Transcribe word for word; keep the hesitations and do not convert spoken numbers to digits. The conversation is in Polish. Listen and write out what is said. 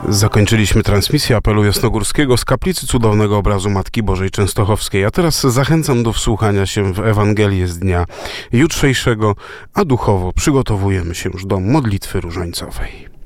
Zakończyliśmy transmisję apelu jasnogórskiego z kaplicy cudownego obrazu Matki Bożej Częstochowskiej, a teraz zachęcam do wsłuchania się w Ewangelię z dnia jutrzejszego, a duchowo przygotowujemy się już do modlitwy różańcowej.